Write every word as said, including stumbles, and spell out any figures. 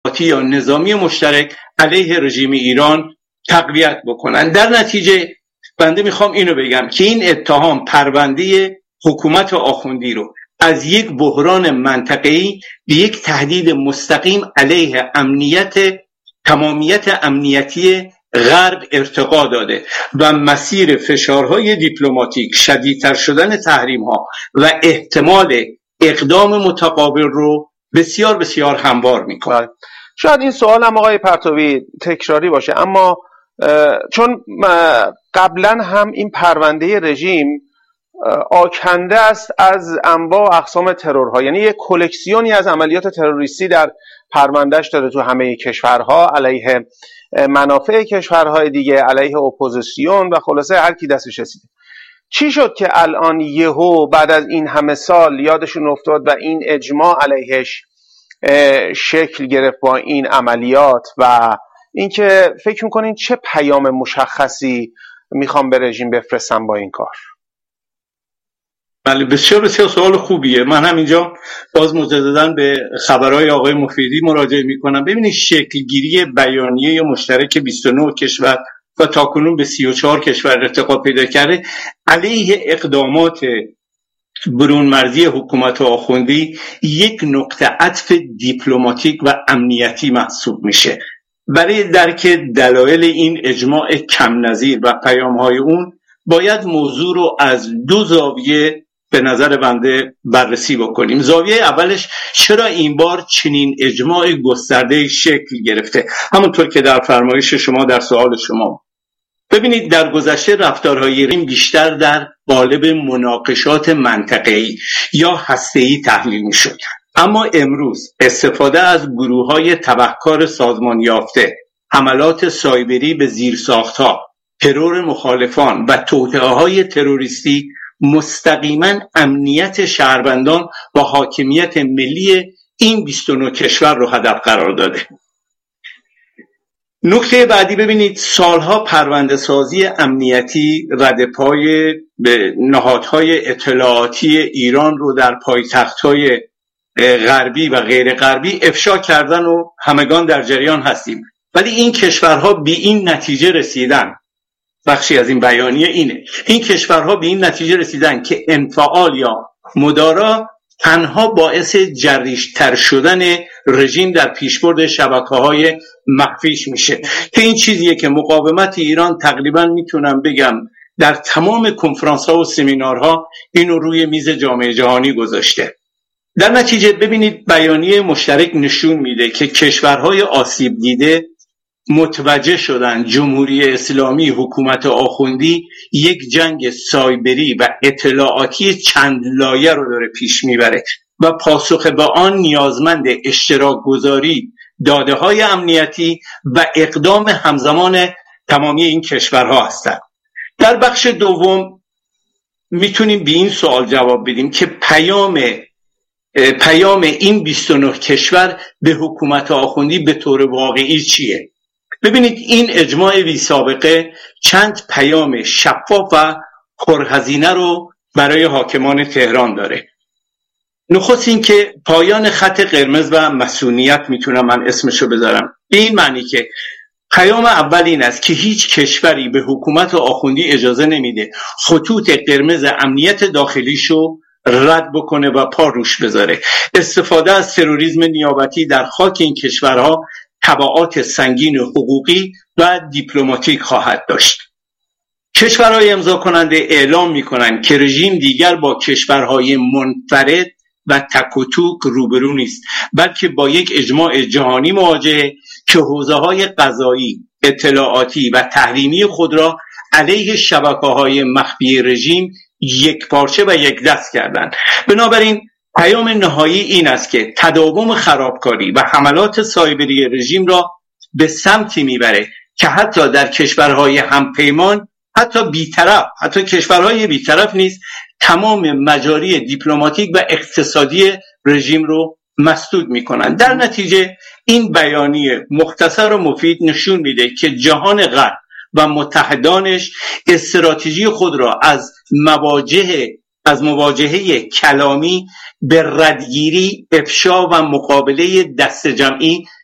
دیپلماتی یا نظامی مشترک علیه رژیم ایران تقویت بکنن. در نتیجه بنده میخوام اینو بگم که این اتهام پرونده حکومت آخوندی رو از یک بحران منطقه‌ای به یک تهدید مستقیم علیه امنیت تمامیت امنیتی غرب ارتقا داده و مسیر فشارهای دیپلماتیک، شدیدتر شدن تحریم‌ها و احتمال اقدام متقابل رو بسیار بسیار هموار می‌کند. شاید این سوال هم آقای پرتوی تکراری باشه، اما چون قبلا هم این پرونده رژیم آکنده است از انواع و اقسام ترورها، یعنی یک کلکسیونی از عملیات تروریستی در پروندهش داره تو همه کشورها، علیه منافع کشورهای دیگه، علیه اپوزیسیون و خلاصه هر کی دستش رسیده. چی شد که الان یهو بعد از این همه سال یادشون افتاد و این اجماع علیهش شکل گرفت با این عملیات؟ و اینکه فکر میکنین چه پیام مشخصی میخوام به رژیم بفرستم با این کار؟ بله، بسیار بسیار سوال خوبیه. من هم اینجا باز مجدداً به خبرهای آقای مفیدی مراجعه میکنم. ببینید شکلگیری بیانیه مشترک بیست و نه کشور و تاکنون به سی و چهار کشور ارتقا پیدا کرده علیه اقدامات برون مرزی حکومت آخوندی یک نقطه عطف دیپلماتیک و امنیتی محسوب میشه. برای درک دلایل این اجماع کم نظیر و پیام‌های اون باید موضوع رو از دو زاویه به نظر بنده بررسی بکنیم. زاویه اولش چرا این بار چنین اجماع گسترده شکل گرفته، همونطور که در فرمایش شما در سوال شما. ببینید در گذشته رفتارهای رژیم بیشتر در قالب مناقشات منطقه‌ای یا هسته‌ای تحلیل می‌شد، اما امروز استفاده از گروه‌های تبهکار سازمان یافته، حملات سایبری به زیرساخت‌ها، ترور مخالفان و توطئه‌های تروریستی مستقیما امنیت شهروندان و حاکمیت ملی این بیست و نه کشور رو هدف قرار داده. نکته بعدی، ببینید سالها پرونده سازی امنیتی ردپای به نهادهای اطلاعاتی ایران رو در پایتخت‌های غربی و غیر غربی افشا کردن و همگان در جریان هستیم، ولی این کشورها به این نتیجه رسیدن، بخشی از این بیانیه اینه، این کشورها به این نتیجه رسیدن که انفعال یا مدارا تنها باعث جریش‌تر شدن رژیم در پیشبرد شبکه‌های مخفیش میشه، که این چیزیه که مقاومت ایران تقریبا میتونم بگم در تمام کنفرانس‌ها و سمینارها اینو روی میز جامعه جهانی گذاشته. در نتیجه ببینید بیانیه مشترک نشون میده که کشورهای آسیب دیده متوجه شدن جمهوری اسلامی حکومت آخوندی یک جنگ سایبری و اطلاعاتی چند لایه رو داره پیش میبره و پاسخ به آن نیازمند اشتراک گذاری داده های امنیتی و اقدام همزمان تمامی این کشورها هستند. در بخش دوم میتونیم به این سوال جواب بدیم که پیام پیام این بیست و نه کشور به حکومت آخوندی به طور واقعی چیه؟ ببینید این اجماع بی سابقه چند پیام شفاف و پرهزینه رو برای حاکمان تهران داره. نخست این که پایان خط قرمز و مسئولیت، میتونم من اسمشو بذارم، به این معنی که پیام اول این است که هیچ کشوری به حکومت آخوندی اجازه نمیده خطوط قرمز امنیت داخلیشو رد بکنه و پا روش بذاره. استفاده از تروریسم نیابتی در خاک این کشورها تبعات سنگین حقوقی و دیپلماتیک خواهد داشت. کشورهای امضا کننده اعلام می‌کنند که رژیم دیگر با کشورهای منفرد و تک و توک روبرو نیست، بلکه با یک اجماع جهانی مواجهه که حوزه‌های قضایی، اطلاعاتی و تحریمی خود را علیه شبکه‌های مخفی رژیم یک پارچه و یک دست کردند. بنابراین پیام نهایی این است که تداوم خرابکاری و حملات سایبری رژیم را به سمتی میبره که حتی در کشورهای همپیمان، حتی بیطرف، حتی کشورهای بیطرف نیز تمام مجاری دیپلماتیک و اقتصادی رژیم رو مسدود میکنند. در نتیجه این بیانیه مختصر و مفید نشون میده که جهان غرب و متحدانش استراتژی خود را از مواجهه از مواجهه کلامی به ردگیری، افشا و مقابله دست جمعی